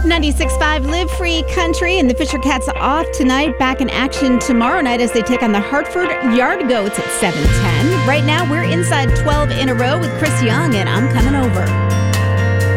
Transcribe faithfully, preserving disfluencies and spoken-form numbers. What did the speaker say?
ninety-six point five Live Free Country, and the Fisher Cats off tonight. Back in action tomorrow night as they take on the Hartford Yard Goats at seven ten. Right now, we're inside twelve in a row with Chris Young, and I'm coming over.